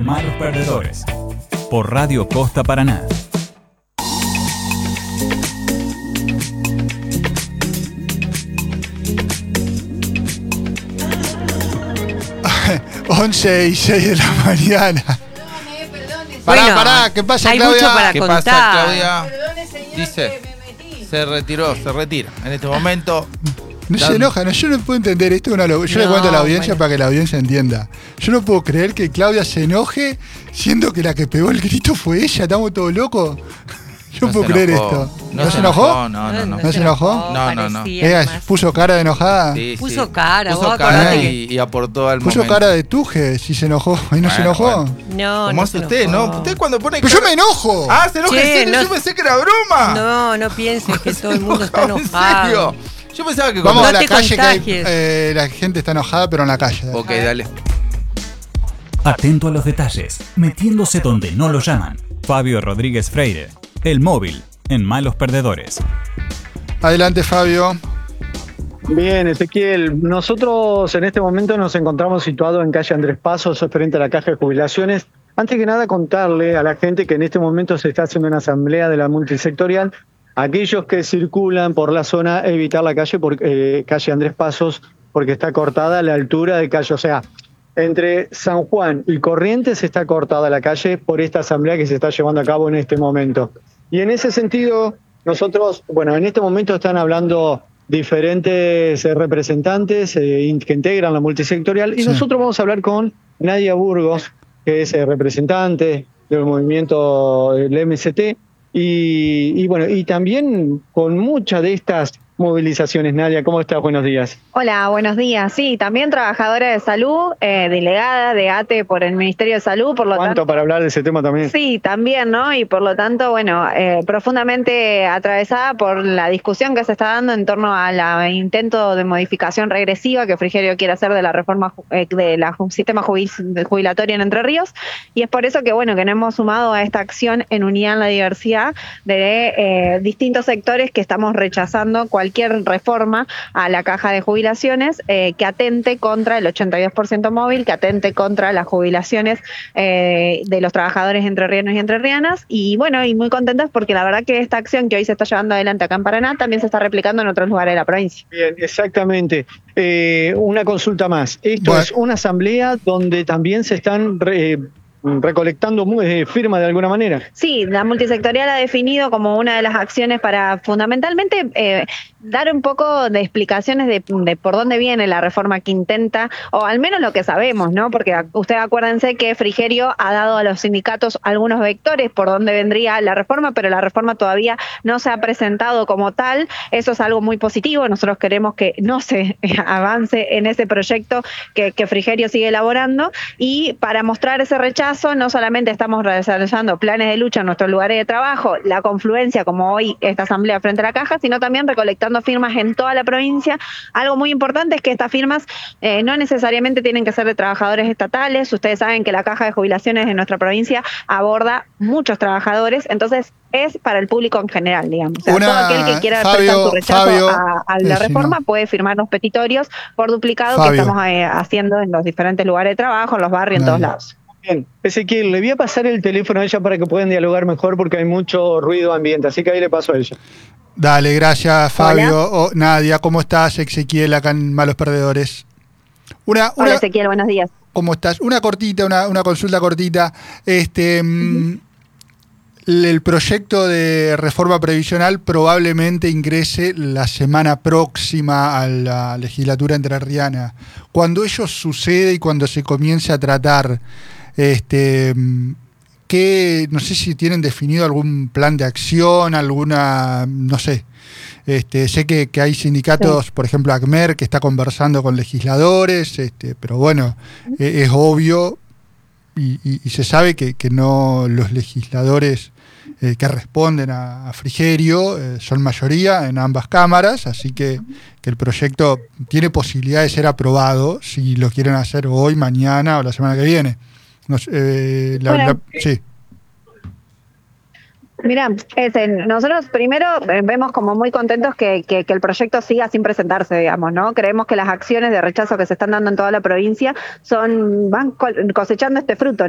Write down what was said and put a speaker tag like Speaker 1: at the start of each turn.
Speaker 1: Malos Perdedores, por Radio Costa Paraná.
Speaker 2: Once y 6 de la mañana.
Speaker 3: Bueno,
Speaker 2: Pará, ¿qué pasa,
Speaker 3: hay
Speaker 2: Claudia?
Speaker 3: mucho para
Speaker 4: ¿Qué
Speaker 3: contar.
Speaker 4: pasa, Claudia?
Speaker 5: Perdone, señor,
Speaker 4: Dice,
Speaker 5: que me metí.
Speaker 4: se retira en este momento.
Speaker 2: No se enoja, yo no puedo entender esto. Yo le
Speaker 3: No,
Speaker 2: cuento a la audiencia
Speaker 3: bueno.
Speaker 2: para que la audiencia entienda. Yo no puedo creer que Claudia se enoje siendo que la que pegó el grito fue ella. ¿Estamos todos locos? Yo no puedo
Speaker 4: se
Speaker 2: creer
Speaker 4: enojó.
Speaker 2: esto. ¿No se enojó?
Speaker 4: No.
Speaker 2: ¿No se enojó?
Speaker 4: No.
Speaker 3: Parecía
Speaker 2: Ella
Speaker 3: más.
Speaker 2: puso cara de enojada.
Speaker 4: Sí,
Speaker 3: Puso
Speaker 4: sí.
Speaker 3: cara,
Speaker 4: Puso
Speaker 3: vos
Speaker 4: cara
Speaker 3: acordate
Speaker 4: y aportó al
Speaker 2: Puso
Speaker 4: momento.
Speaker 2: cara de tuje si se enojó. ¿Y no se
Speaker 4: Bueno,
Speaker 2: enojó?
Speaker 4: bueno.
Speaker 3: No,
Speaker 4: ¿Cómo
Speaker 3: no
Speaker 4: hace
Speaker 3: se
Speaker 4: usted,
Speaker 3: enojó.
Speaker 4: no? Usted cuando pone
Speaker 2: ¡Pero yo me enojo!
Speaker 4: Ah, se enoja en
Speaker 3: Che,
Speaker 4: serio,
Speaker 3: no-
Speaker 4: yo pensé que era broma.
Speaker 3: No pienses que todo el mundo está
Speaker 4: ¿En
Speaker 3: enojado.
Speaker 4: serio? Yo pensaba que
Speaker 2: Vamos
Speaker 3: No
Speaker 2: a la
Speaker 3: te
Speaker 2: calle
Speaker 3: contagies.
Speaker 2: que la gente está enojada, pero en la calle.
Speaker 4: Ok, dale.
Speaker 1: Atento a los detalles, metiéndose donde no lo llaman. Fabio Rodríguez Freire, el móvil, en Malos Perdedores.
Speaker 2: Adelante, Fabio.
Speaker 6: Bien, Ezequiel, nosotros en este momento nos encontramos situados en calle Andrés Pasos, frente a la Caja de Jubilaciones. Antes que nada, contarle a la gente que en este momento se está haciendo una asamblea de la multisectorial. Aquellos que circulan por la zona, evitar la calle, calle Andrés Pasos, porque está cortada a la altura de calle. O sea, entre San Juan y Corrientes está cortada la calle por esta asamblea que se está llevando a cabo en este momento. Y en ese sentido, nosotros, en este momento están hablando diferentes representantes que integran la multisectorial y
Speaker 2: Sí.
Speaker 6: nosotros vamos a hablar con Nadia Burgos, que es representante del movimiento del MST y también con muchas de estas movilizaciones. Nadia, ¿cómo estás? Buenos días.
Speaker 7: Hola, buenos días. Sí, también trabajadora de salud, delegada de ATE por el Ministerio de Salud, por lo
Speaker 6: ¿Cuánto
Speaker 7: tanto.
Speaker 6: para hablar de ese tema también?
Speaker 7: Sí, también, ¿no? Y por lo tanto, profundamente atravesada por la discusión que se está dando en torno al intento de modificación regresiva que Frigerio quiere hacer de la reforma sistema jubilatorio en Entre Ríos. Y es por eso que, que nos hemos sumado a esta acción en unidad en la diversidad de distintos sectores que estamos rechazando cualquier reforma a la caja de jubilaciones que atente contra el 82% móvil, que atente contra las jubilaciones de los trabajadores entrerrianos y entrerrianas. Y muy contentas porque la verdad que esta acción que hoy se está llevando adelante acá en Paraná también se está replicando en otros lugares de la provincia.
Speaker 6: Bien, exactamente. Una consulta más. Esto
Speaker 2: Bueno.
Speaker 6: es una asamblea donde también se están recolectando firmas de alguna manera.
Speaker 7: Sí, la multisectorial ha definido como una de las acciones para fundamentalmente dar un poco de explicaciones de por dónde viene la reforma que intenta, o al menos lo que sabemos, ¿no? Porque ustedes acuérdense que Frigerio ha dado a los sindicatos algunos vectores por dónde vendría la reforma, pero la reforma todavía no se ha presentado como tal. Eso es algo muy positivo. Nosotros queremos que no se avance en ese proyecto que Frigerio sigue elaborando, y para mostrar ese rechazo no solamente estamos desarrollando planes de lucha en nuestros lugares de trabajo, la confluencia como hoy esta asamblea frente a la caja, sino también recolectando firmas en toda la provincia. Algo muy importante es que estas firmas no necesariamente tienen que ser de trabajadores estatales. Ustedes saben que la caja de jubilaciones de nuestra provincia aborda muchos trabajadores, entonces es para el público en general, digamos. O sea, todo aquel que quiera expresar su rechazo a la reforma puede firmar los petitorios por duplicado que estamos haciendo en los diferentes lugares de trabajo, en los barrios, en todos lados.
Speaker 6: Bien, Ezequiel, le voy a pasar el teléfono a ella para que puedan dialogar mejor porque hay mucho ruido ambiente, así que ahí le paso a ella.
Speaker 2: Dale, gracias, Fabio. Nadia, ¿cómo estás? Ezequiel, acá en Malos Perdedores.
Speaker 7: Hola, Ezequiel, buenos días.
Speaker 2: ¿Cómo estás? Una cortita, una consulta cortita. El proyecto de reforma previsional probablemente ingrese la semana próxima a la legislatura entrerriana. Cuando ello sucede y cuando se comience a tratar, que no sé si tienen definido algún plan de acción, no sé. Sé que hay sindicatos, por ejemplo ACMER, que está conversando con legisladores, pero bueno, es obvio y se sabe que no los legisladores que responden a Frigerio son mayoría en ambas cámaras, así que el proyecto tiene posibilidad de ser aprobado si lo quieren hacer hoy, mañana o la semana que viene. Sí.
Speaker 7: Mira, nosotros primero vemos como muy contentos que el proyecto siga sin presentarse, digamos, ¿no? Creemos que las acciones de rechazo que se están dando en toda la provincia van cosechando este fruto,